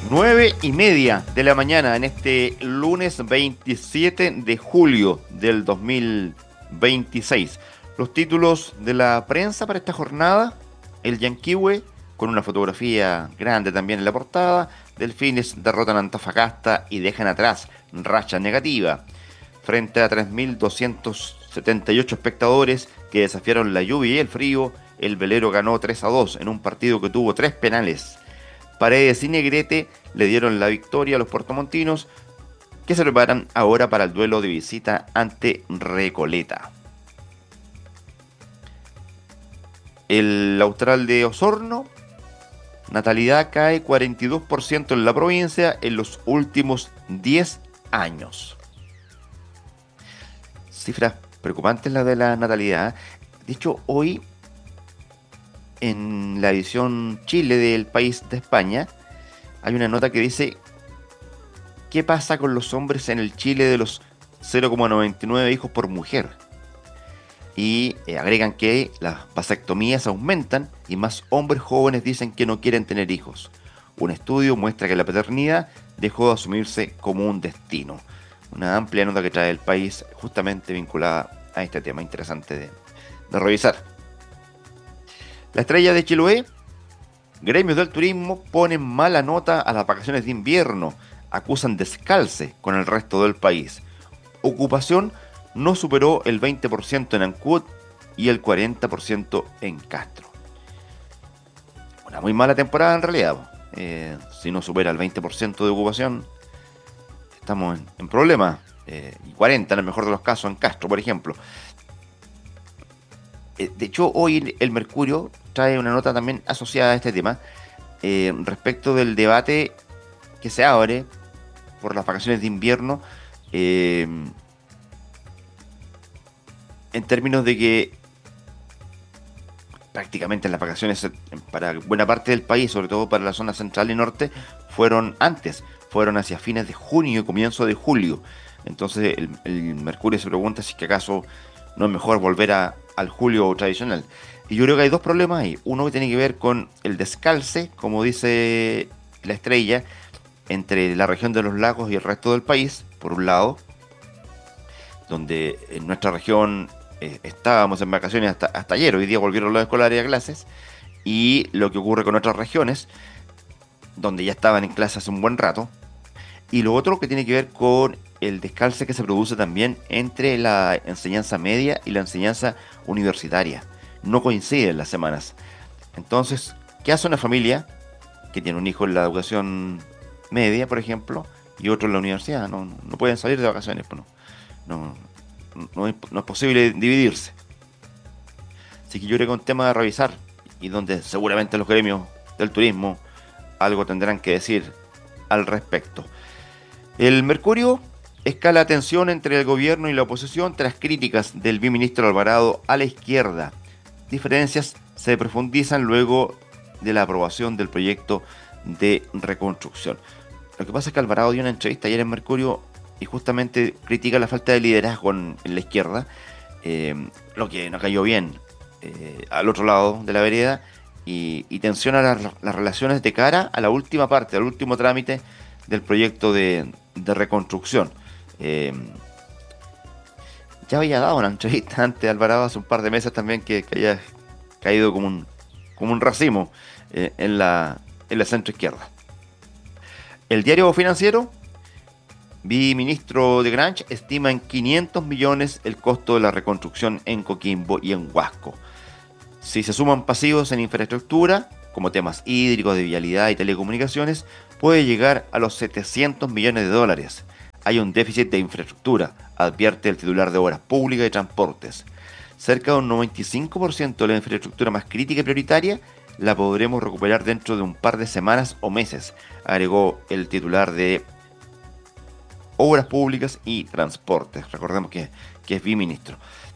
9:30 de la mañana en este lunes 27 de julio del 2026. Los títulos de la prensa para esta jornada: el Yanquihue, con una fotografía grande también en la portada. Delfines derrotan a Antofagasta y dejan atrás racha negativa. Frente a 3.278 espectadores que desafiaron la lluvia y el frío, el velero ganó 3-2 en un partido que tuvo 3 penales. Paredes y Negrete le dieron la victoria a los puertomontinos, que se preparan ahora para el duelo de visita ante Recoleta. El Austral de Osorno: natalidad cae 42% en la provincia en los últimos 10 años. Cifras preocupantes la de la natalidad. De hecho, hoy en la edición Chile del País de España hay una nota que dice: ¿qué pasa con los hombres en el Chile de los 0,99 hijos por mujer? Y agregan que las vasectomías aumentan y más hombres jóvenes dicen que no quieren tener hijos. Un estudio muestra que la paternidad dejó de asumirse como un destino. Una amplia nota que trae el País justamente vinculada a este tema interesante de revisar. La Estrella de Chiloé: gremios del turismo ponen mala nota a las vacaciones de invierno, acusan descalce con el resto del país. Ocupación no superó el 20% en Ancud y el 40% en Castro. Una muy mala temporada en realidad. Si no supera el 20% de ocupación, estamos en problemas. Y 40% en el mejor de los casos en Castro, por ejemplo. De hecho, hoy el Mercurio trae una nota también asociada a este tema, respecto del debate que se abre por las vacaciones de invierno, en términos de que prácticamente las vacaciones para buena parte del país, sobre todo para la zona central y norte, fueron hacia fines de junio y comienzo de julio. Entonces el Mercurio se pregunta si es que acaso no es mejor volver al julio tradicional. Y yo creo que hay dos problemas ahí. Uno que tiene que ver con el descalce, como dice la Estrella, entre la región de los lagos y el resto del país, por un lado, donde en nuestra región estábamos en vacaciones hasta ayer. Hoy día volvieron los escolares a clases, y lo que ocurre con otras regiones donde ya estaban en clase hace un buen rato. Y lo otro que tiene que ver con el descalce que se produce también entre la enseñanza media y la enseñanza universitaria. No coinciden las semanas. Entonces, ¿qué hace una familia que tiene un hijo en la educación media, por ejemplo, y otro en la universidad? No pueden salir de vacaciones, pues no es posible dividirse. Así que yo creo que es un tema de revisar, y donde seguramente los gremios del turismo algo tendrán que decir al respecto. El Mercurio: escala tensión entre el gobierno y la oposición tras críticas del biministro Alvarado a la izquierda. Diferencias se profundizan luego de la aprobación del proyecto de reconstrucción. Lo que pasa es que Alvarado dio una entrevista ayer en Mercurio y justamente critica la falta de liderazgo en la izquierda, lo que no cayó bien al otro lado de la vereda, y tensiona las relaciones de cara a la última parte, al último trámite del proyecto de reconstrucción. Ya había dado una entrevista antes Alvarado hace un par de meses también, que había caído como un racimo en la centro izquierda. El Diario Financiero: viceministro de Granch estima en 500 millones el costo de la reconstrucción en Coquimbo y en Huasco. Si se suman pasivos en infraestructura, como temas hídricos, de vialidad y telecomunicaciones, puede llegar a los 700 millones de dólares. Hay un déficit de infraestructura, advierte el titular de Obras Públicas y Transportes. Cerca de un 95% de la infraestructura más crítica y prioritaria la podremos recuperar dentro de un par de semanas o meses, agregó el titular de Obras Públicas y Transportes. Recordemos que es viceministro.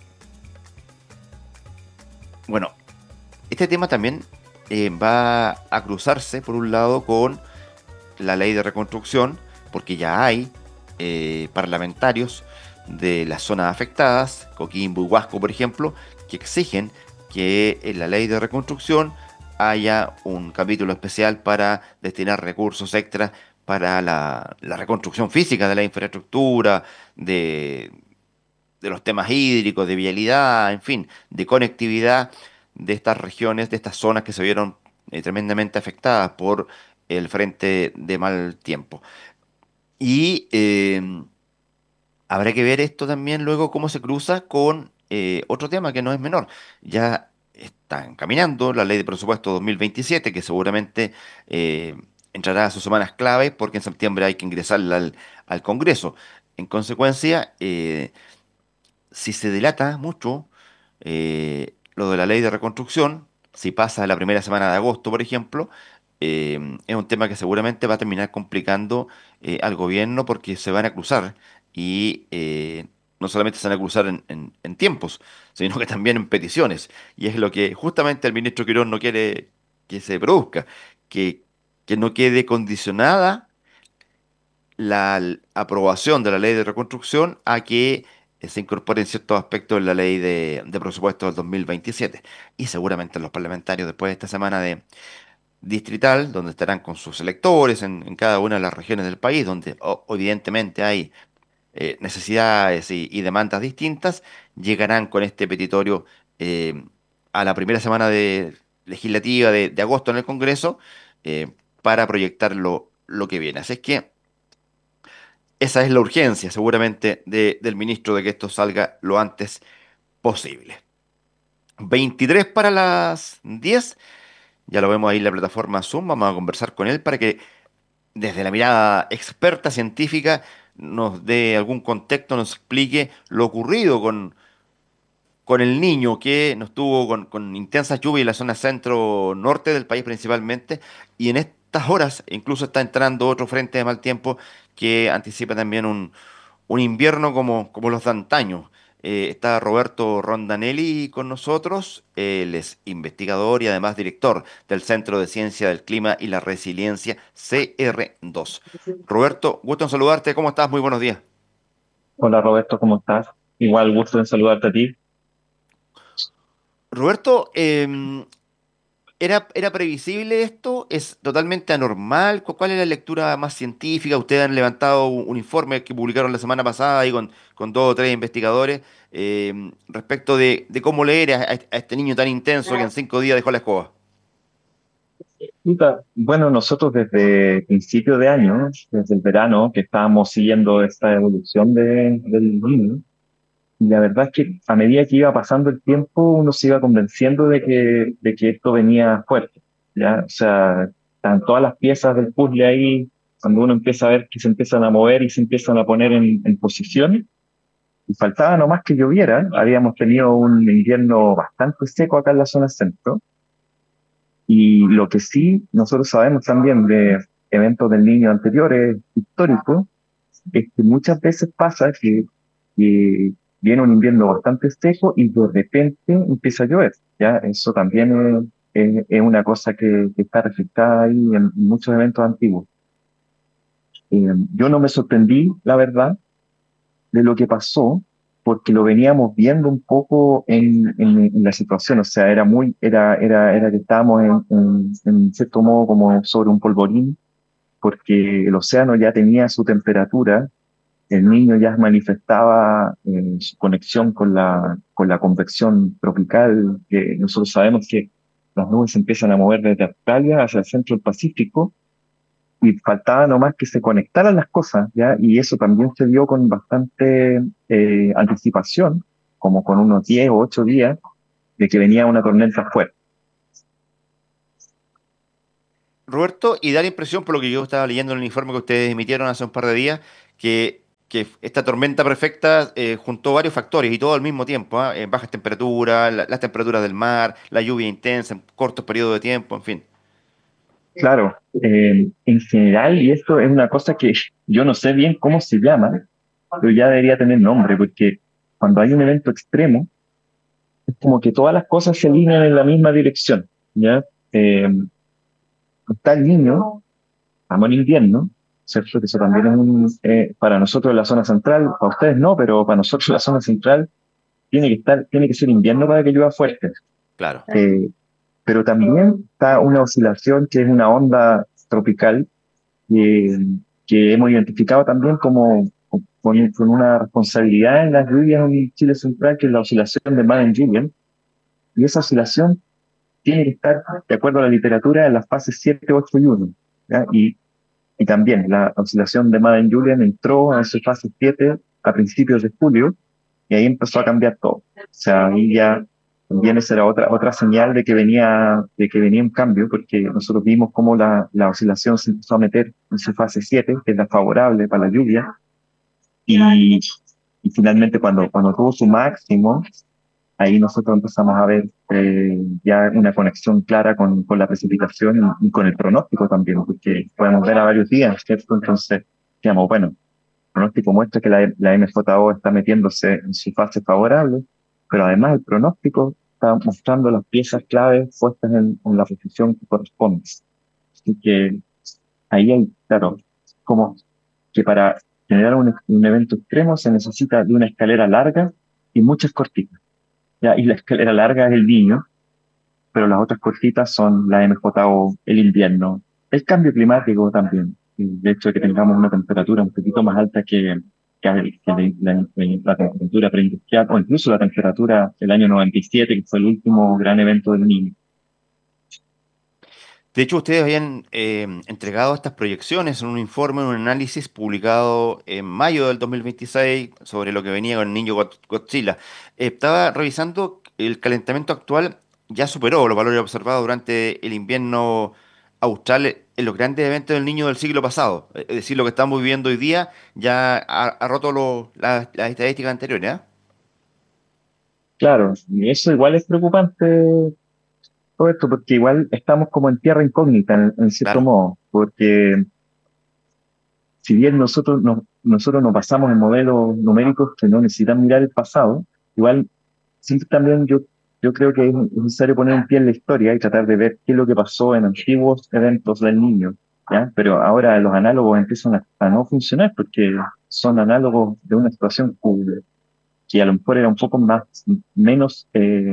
Bueno, este tema también va a cruzarse, por un lado, con la ley de reconstrucción, porque ya hay parlamentarios de las zonas afectadas, Coquimbo y Huasco, por ejemplo, que exigen que en la ley de reconstrucción haya un capítulo especial para destinar recursos extras para la reconstrucción física de la infraestructura, de, de los temas hídricos, de vialidad, en fin, de conectividad de estas regiones, de estas zonas que se vieron tremendamente afectadas por el frente de mal tiempo. Y habrá que ver esto también luego cómo se cruza con otro tema que no es menor. Ya están caminando la ley de presupuesto 2027, que seguramente eh, entrará a sus semanas claves porque en septiembre hay que ingresarla al Congreso. En consecuencia, si se dilata mucho lo de la ley de reconstrucción, si pasa la primera semana de agosto, por ejemplo, es un tema que seguramente va a terminar complicando al gobierno porque se van a cruzar y no solamente se van a cruzar en tiempos, sino que también en peticiones. Y es lo que justamente el ministro Quirós no quiere que se produzca, que, que no quede condicionada la aprobación de la ley de reconstrucción a que se incorporen ciertos aspectos en la ley de presupuesto del 2027. Y seguramente los parlamentarios después de esta semana de distrital, donde estarán con sus electores en cada una de las regiones del país, donde evidentemente hay necesidades y demandas distintas, llegarán con este petitorio eh, a la primera semana legislativa de agosto en el Congreso para proyectar lo que viene. Así es que esa es la urgencia, seguramente, del ministro de que esto salga lo antes posible. 23 para las 10, ya lo vemos ahí en la plataforma Zoom, vamos a conversar con él para que desde la mirada experta científica nos dé algún contexto, nos explique lo ocurrido con el niño que nos tuvo con intensas lluvias en la zona centro-norte del país principalmente, y en estas horas incluso está entrando otro frente de mal tiempo que anticipa también un invierno como los de antaño. Está Roberto Rondanelli con nosotros, él es investigador y además director del Centro de Ciencia del Clima y la Resiliencia CR2. Roberto, gusto en saludarte, ¿cómo estás? Muy buenos días. Hola Roberto, ¿cómo estás? Igual gusto en saludarte a ti. Roberto, ¿era previsible esto? ¿Es totalmente anormal? ¿Cuál es la lectura más científica? Ustedes han levantado un informe que publicaron la semana pasada ahí con dos o tres investigadores respecto de cómo leer a este niño tan intenso que en 5 días dejó la escoba. Chuta, bueno, nosotros desde principio de año, desde el verano, que estábamos siguiendo esta evolución del niño, y la verdad es que a medida que iba pasando el tiempo, uno se iba convenciendo de que esto venía fuerte, ¿ya? O sea, están todas las piezas del puzzle ahí, cuando uno empieza a ver que se empiezan a mover y se empiezan a poner en posición, y faltaba nomás que lloviera. Habíamos tenido un invierno bastante seco acá en la zona centro. Y lo que sí nosotros sabemos también de eventos del niño anteriores, históricos, es que muchas veces pasa que viene un invierno bastante seco y de repente empieza a llover. ¿Ya? Eso también es una cosa que está reflejada ahí en muchos eventos antiguos. Yo no me sorprendí, la verdad, de lo que pasó, porque lo veníamos viendo un poco en la situación. O sea, era que estábamos en cierto modo como sobre un polvorín, porque el océano ya tenía su temperatura, el niño ya manifestaba su conexión con la convección tropical, que nosotros sabemos que las nubes se empiezan a mover desde Australia hacia el centro del Pacífico, y faltaba nomás que se conectaran las cosas, ¿ya? Y eso también se dio con bastante anticipación, como con unos 10 o 8 días de que venía una tormenta fuerte. Roberto, y da la impresión, por lo que yo estaba leyendo en el informe que ustedes emitieron hace un par de días, que esta tormenta perfecta juntó varios factores y todo al mismo tiempo, ¿ah? Bajas temperaturas, las temperaturas del mar, la lluvia intensa en cortos periodos de tiempo, en fin. Claro, en general, y esto es una cosa que yo no sé bien cómo se llama, pero ya debería tener nombre, porque cuando hay un evento extremo, es como que todas las cosas se alinean en la misma dirección, ¿ya? Eh, Está el niño, estamos en invierno, ¿cierto? Que eso también es para nosotros en la zona central, para ustedes no, pero para nosotros la zona central tiene que ser invierno para que llueva fuerte. Claro. Eh, pero también está una oscilación que es una onda tropical que, que hemos identificado también como con una responsabilidad en las lluvias en Chile Central, que es la oscilación de Madden-Julian, y esa oscilación tiene que estar, de acuerdo a la literatura, en las fases 7, 8 y 1. ¿Ya? Y también la oscilación de Madden-Julian entró a esa fase 7 a principios de julio, y ahí empezó a cambiar todo. O sea, ahí ya también esa era otra señal de que venía un cambio, porque nosotros vimos cómo la oscilación se empezó a meter en su fase 7, que es la favorable para la lluvia, y, y finalmente cuando tuvo su máximo, ahí nosotros empezamos a ver ya una conexión clara con la precipitación y con el pronóstico también, porque podemos ver a varios días, ¿cierto? Entonces, digamos, bueno, el pronóstico muestra que la MJO está metiéndose en su fase favorable, pero además el pronóstico está mostrando las piezas claves puestas en la posición que corresponde. Así que ahí hay, claro, como que para generar un evento extremo se necesita de una escalera larga y muchas cortitas. ¿Ya? Y la escalera larga es el niño, pero las otras cortitas son la MJO, el invierno, el cambio climático también. El hecho de que tengamos una temperatura un poquito más alta que la temperatura preindustrial, o incluso la temperatura del año 97, que fue el último gran evento del niño. De hecho, ustedes habían entregado estas proyecciones en un informe, en un análisis publicado en mayo del 2026 sobre lo que venía con el niño Godzilla. Estaba revisando el calentamiento actual, ya superó los valores observados durante el invierno austral en los grandes eventos del niño del siglo pasado. Es decir, lo que estamos viviendo hoy día ya ha roto las estadísticas anteriores, ¿ah? Claro, y eso igual es preocupante todo esto, porque igual estamos como en tierra incógnita, en cierto Claro. modo, porque si bien nosotros nos basamos en modelos numéricos que no necesitan mirar el pasado, igual siempre también yo creo que es necesario poner un pie en la historia y tratar de ver qué es lo que pasó en antiguos eventos del niño, ¿ya? Pero ahora los análogos empiezan a no funcionar porque son análogos de una situación que a lo mejor era un poco menos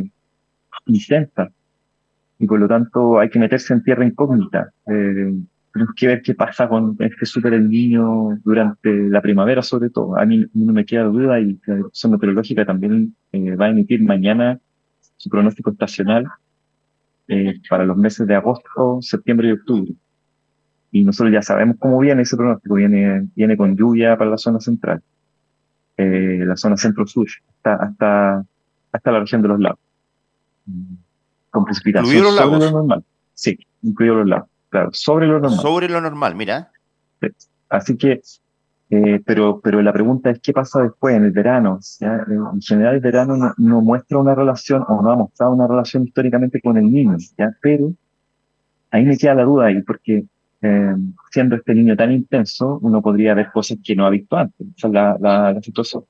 intensa y por lo tanto hay que meterse en tierra incógnita. Tenemos que ver qué pasa con este Super El Niño durante la primavera, sobre todo. A mí no me queda duda y la Dirección Meteorológica también va a emitir mañana su pronóstico estacional para los meses de agosto, septiembre y octubre. Y nosotros ya sabemos cómo viene ese pronóstico. Viene con lluvia para la zona central, la zona centro-sur, hasta la región de los lagos, con precipitación Incluidos los sobre lo lagos, normal. Sí, incluido los lagos, claro, sobre lo normal. sobre lo normal, mira. Sí. Así que, pero la pregunta es, ¿qué pasa después en el verano? ¿Ya? En general, el verano no muestra una relación o no ha mostrado una relación históricamente con el niño, ¿ya? Pero ahí me queda la duda ahí, porque eh, siendo este niño tan intenso, uno podría ver cosas que no ha visto antes. Esa es la situación.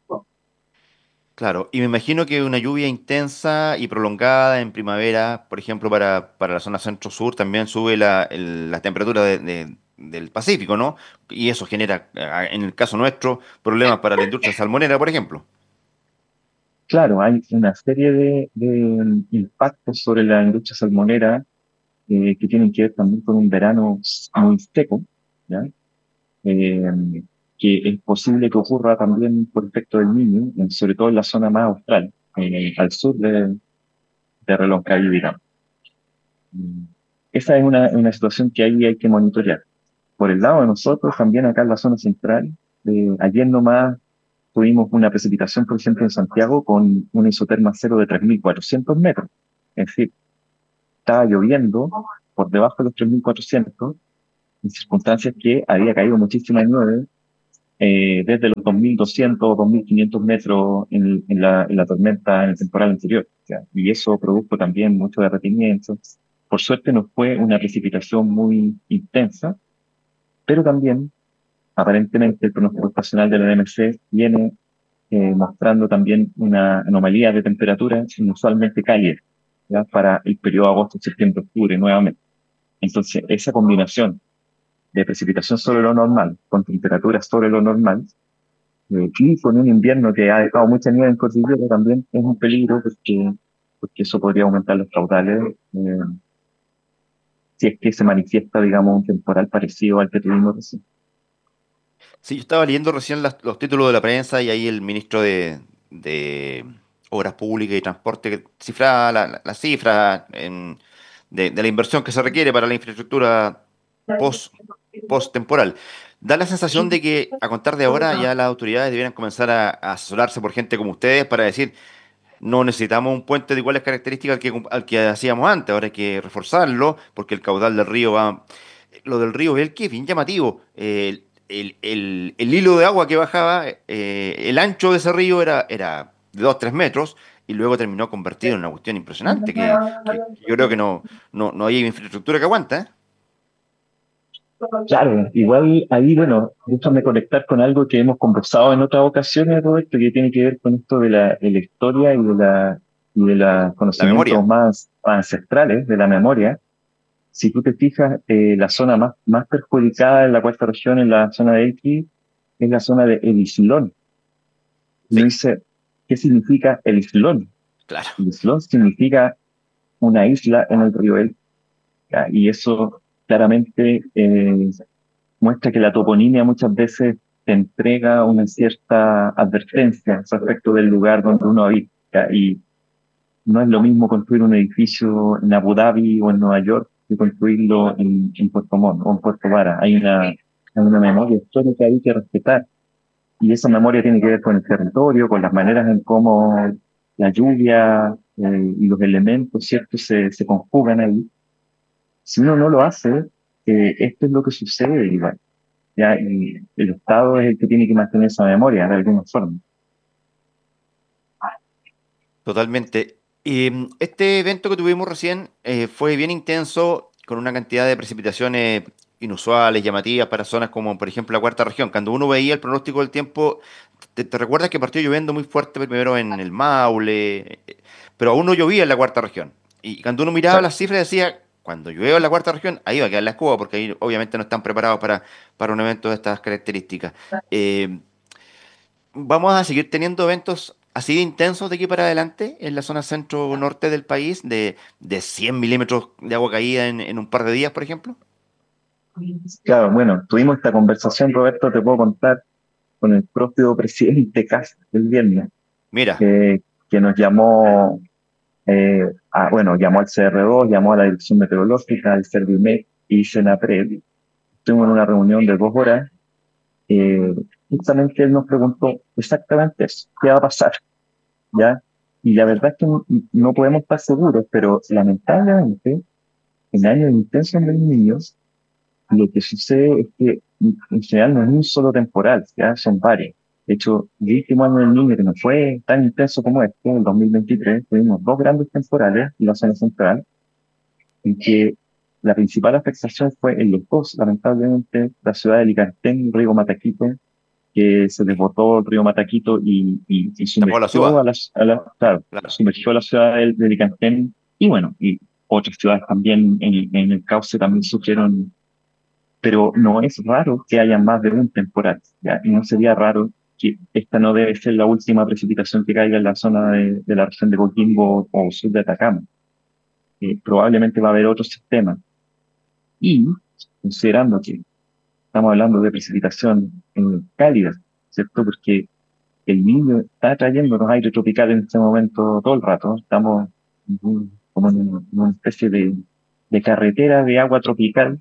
Claro, y me imagino que una lluvia intensa y prolongada en primavera, por ejemplo, para la zona centro-sur, también sube la temperatura del Pacífico, ¿no? Y eso genera, en el caso nuestro, problemas para la industria salmonera, por ejemplo. Claro, hay una serie de impactos sobre la industria salmonera que tienen que ver también con un verano muy seco, ¿ya? eh, que es posible que ocurra también por efecto del niño, sobre todo en la zona más austral, al sur de Reloncaví, digamos. Mm. Esa es una situación que ahí hay que monitorear. Por el lado de nosotros, también acá en la zona central, ayer nomás tuvimos una precipitación, por ejemplo, en Santiago con una isoterma cero de 3.400 metros. Es decir, estaba lloviendo por debajo de los 3.400 en circunstancias que había caído muchísima nieve desde los 2.200 o 2.500 metros en la tormenta, en el temporal anterior. O sea, y eso produjo también mucho derretimiento. Por suerte no fue una precipitación muy intensa, pero también aparentemente el pronóstico estacional de la DMC viene mostrando también una anomalía de temperatura inusualmente cálida, ¿ya? Para el periodo agosto, septiembre, octubre nuevamente. Entonces, esa combinación de precipitación sobre lo normal, con temperaturas sobre lo normal, y con un invierno que ha dejado mucha nieve en cordillera también es un peligro porque porque eso podría aumentar los caudales si es que se manifiesta, digamos, un temporal parecido al que tuvimos recién. Sí, yo estaba leyendo recién los títulos de la prensa y ahí el ministro de Obras Públicas y Transporte que cifraba la cifra de la inversión que se requiere para la infraestructura post, post temporal. Da la sensación de que a contar de ahora ya las autoridades debieran comenzar a asesorarse por gente como ustedes para decir, no necesitamos un puente de iguales características al que hacíamos antes, ahora hay que reforzarlo porque el caudal del río va. Lo del río Belque es bien llamativo. El hilo de agua que bajaba, el ancho de ese río era de 2 3 metros y luego terminó convertido en una cuestión impresionante que yo creo que no hay infraestructura que aguanta, ¿eh? Claro, igual ahí, bueno, déjame conectar con algo que hemos conversado en otras ocasiones, Roberto, que tiene que ver con esto de la historia y de los La memoria. conocimientos más ancestrales de la memoria. Si tú te fijas, la zona más perjudicada en la cuarta región, en la zona de Elqui, es la zona de El Islón. Y uno Sí, dice, ¿qué significa El Islón? claro. El Islón significa una isla en el río Elqui, ¿ya? Y eso claramente muestra que la toponimia muchas veces te entrega una cierta advertencia respecto del lugar donde uno habita. ¿Ya? Y no es lo mismo construir un edificio en Abu Dhabi o en Nueva York que construirlo en Puerto Montt o en Puerto Vara. Hay una memoria histórica que hay que respetar. Y esa memoria tiene que ver con el territorio, con las maneras en cómo la lluvia y los elementos, ¿cierto?, se conjugan ahí. Si uno no lo hace, esto es lo que sucede igual. ¿Ya? Y el Estado es el que tiene que mantener esa memoria de alguna forma. Totalmente. Y este evento que tuvimos recién fue bien intenso, con una cantidad de precipitaciones inusuales, llamativas para zonas como, por ejemplo, la cuarta región. Cuando uno veía el pronóstico del tiempo, te recuerdas que partió lloviendo muy fuerte primero en el Maule, pero aún no llovía en la cuarta región. Y cuando uno miraba las Exacto. cifras decía, cuando llueva en la cuarta región, ahí va a quedar la escoba, porque ahí obviamente no están preparados para un evento de estas características. Eh, Vamos a seguir teniendo eventos así de intensos de aquí para adelante en la zona centro-norte del país, de 100 milímetros de agua caída en un par de días, por ejemplo. Claro, bueno, tuvimos esta conversación, Roberto, te puedo contar, con el propio presidente Cast el viernes, Mira, eh, que nos llamó, bueno, llamó al CR2, llamó a la Dirección Meteorológica, al Servimet y Senapred. Estuvimos en una reunión de 2 horas. eh, Justamente él nos preguntó exactamente eso, ¿qué va a pasar? ¿Ya? Y la claro, verdad es que no podemos estar seguros, pero lamentablemente, en años intensos en los niños, lo que sucede es que en general no es un solo temporal, ¿ya? Son varios. De hecho, el último año del niño, que no fue tan intenso como este, en el 2023, tuvimos 2 grandes temporales en la zona central, en que la principal afectación fue en los dos, lamentablemente, la ciudad de Alicantén, Río Mataquito, que se sí. desbordó el río Mataquito y Tapó la sumergió suba, claro, claro. sumergió a la ciudad de Alicantén y bueno, y otras ciudades también en el cauce también sufrieron, pero no es raro que haya más de un temporal, ¿ya? Y no sería raro que esta no debe ser la última precipitación que caiga en la zona de la región de Coquimbo o sur de Atacama. Probablemente va a haber otro sistema. Y considerando que estamos hablando de precipitación cálida, ¿cierto? Porque el niño está trayéndonos aire tropical en este momento todo el rato. Estamos como en una especie de carretera de agua tropical.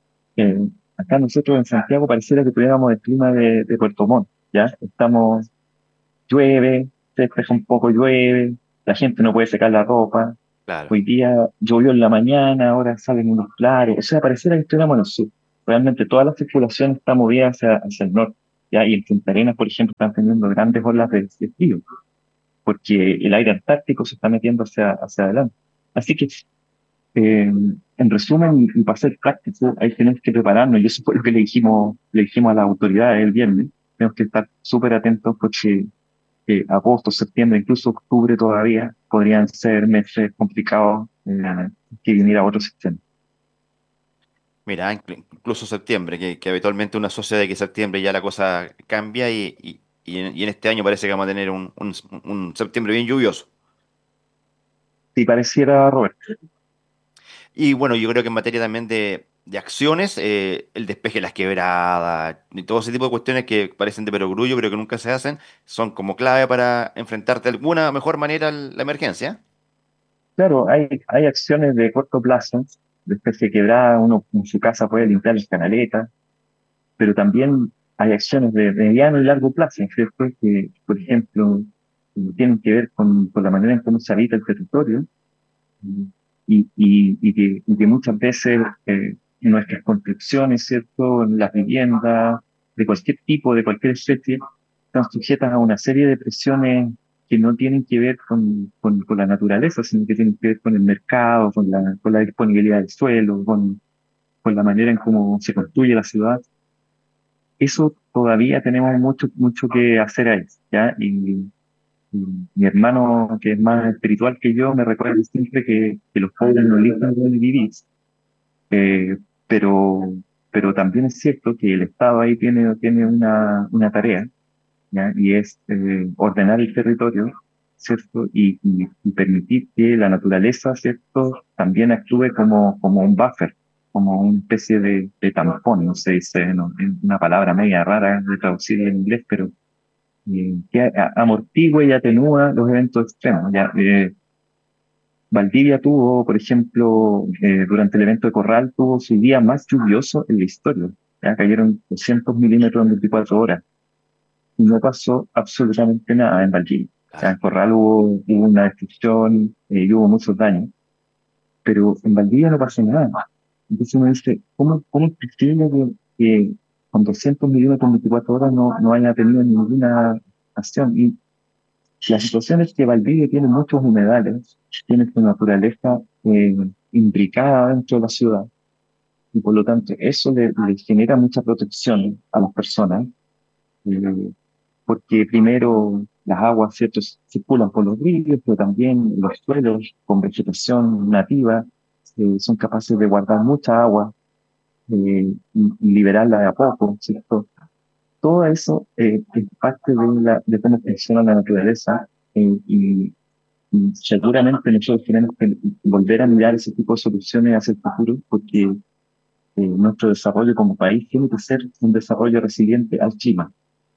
Acá nosotros en Santiago pareciera que tuviéramos el clima de Puerto Montt, ¿ya? Estamos, llueve, se despeja un poco, llueve, la gente no puede secar la ropa. Claro. Hoy día llovió en la mañana, ahora salen unos claros. O sea, pareciera que estuviéramos en el sur. Realmente toda la circulación está movida hacia el norte, ¿ya? Y en Punta Arenas, por ejemplo, están teniendo grandes olas de frío porque el aire antártico se está metiendo hacia adelante. Así que, en resumen, y para ser práctico, ahí tenemos que prepararnos, y eso fue lo que le dijimos a las autoridades el viernes. Tenemos que estar súper atentos porque agosto, septiembre, incluso octubre todavía podrían ser meses complicados que viniera otro sistema. Mira, incluso septiembre, que habitualmente uno asocia de que septiembre ya la cosa cambia y en este año parece que vamos a tener un septiembre bien lluvioso. Sí, pareciera, Roberto. Y bueno, yo creo que en materia también de acciones, el despeje de las quebradas y todo ese tipo de cuestiones que parecen de perogrullo, pero que nunca se hacen, son como clave para enfrentarte de alguna mejor manera a la emergencia. Claro, hay acciones de corto plazo, de especie quebrada, uno en su casa puede limpiar las canaletas, pero también hay acciones de mediano y largo plazo, ¿cierto? Que, por ejemplo, tienen que ver con la manera en cómo se habita el territorio y que muchas veces nuestras construcciones, ¿cierto? Las viviendas de cualquier tipo, de cualquier especie, están sujetas a una serie de presiones que no tienen que ver con la naturaleza, sino que tienen que ver con el mercado, con la disponibilidad del suelo, con la manera en cómo se construye la ciudad. Eso todavía tenemos mucho, mucho que hacer ahí, ¿ya? Y mi hermano, que es más espiritual que yo, me recuerda siempre que los pobres no eligen dónde vivir, eh, pero, pero también es cierto que el Estado ahí tiene una tarea, ¿ya? Y es ordenar el territorio, ¿cierto? Y permitir que la naturaleza, ¿cierto? También actúe como un buffer, como una especie de tampón, no sé, no, es una palabra media rara de traducir en inglés, pero que amortigua y atenúa los eventos extremos, ¿ya? Valdivia tuvo, por ejemplo, durante el evento de Corral, tuvo su día más lluvioso en la historia. Ya cayeron 200 milímetros en 24 horas y no pasó absolutamente nada en Valdivia. O sea, Claro. en Corral hubo una destrucción y hubo muchos daños, pero en Valdivia no pasó nada. Entonces uno dice, ¿cómo es posible que con 200 milímetros en 24 horas no haya tenido ninguna acción? Y la situación es que Valdivia tiene muchos humedales, tiene su naturaleza imbricada dentro de la ciudad y por lo tanto eso le genera mucha protección a las personas, eh, porque primero las aguas, ¿cierto? Circulan por los ríos, pero también los suelos con vegetación nativa son capaces de guardar mucha agua y liberarla de a poco, ¿cierto? Todo eso es parte de cómo funciona la naturaleza y seguramente nosotros tenemos que volver a mirar ese tipo de soluciones hacia el futuro porque nuestro desarrollo como país tiene que ser un desarrollo resiliente al clima.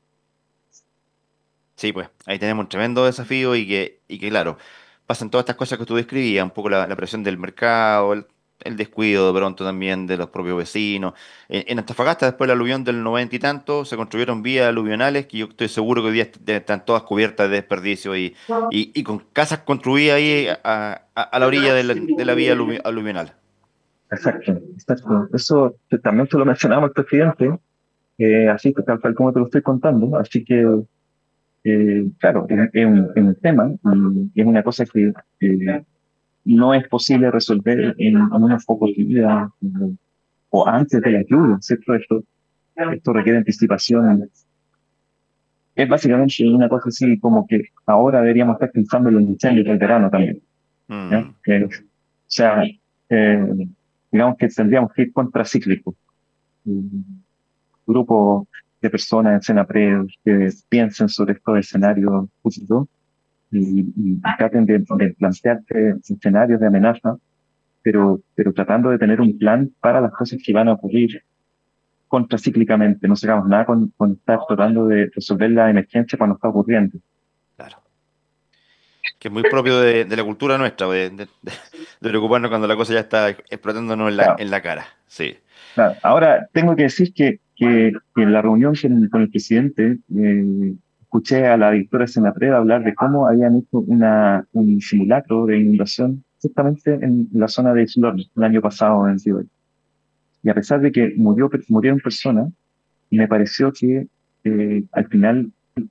Sí, pues ahí tenemos un tremendo desafío y que claro, pasan todas estas cosas que tú describías, un poco la presión del mercado, el descuido de pronto también de los propios vecinos. En Antofagasta, después del aluvión del 90 y tanto, se construyeron vías aluvionales que yo estoy seguro que hoy día están todas cubiertas de desperdicio y con casas construidas ahí a la orilla de la vía aluvional. Exacto, exacto. Eso también te lo mencionaba el presidente, así que tal cual como te lo estoy contando. Así que, claro, es un tema y es una cosa que no es posible resolver en unos pocos días o antes de la lluvia, ¿cierto? Esto requiere anticipación. Es básicamente una cosa así como que ahora deberíamos estar pensando en los incendios del verano también, ¿ya? Mm, O sea, eh, digamos que tendríamos que ir contracíclicos. Un grupo de personas en Senapred que piensen sobre estos escenarios futuros y traten de plantearse escenarios de amenaza, pero tratando de tener un plan para las cosas que van a ocurrir contracíclicamente. No sacamos nada con estar tratando de resolver la emergencia cuando está ocurriendo. claro. Que es muy propio de la cultura nuestra, de preocuparnos cuando la cosa ya está explotándonos Claro, en la cara. Sí. claro. Ahora, tengo que decir que en la reunión con el presidente, escuché a la directora Senapred hablar de cómo habían hecho un simulacro de inundación justamente en la zona de Islor el año pasado en Ciudad. Y a pesar de que murieron personas, me pareció que al final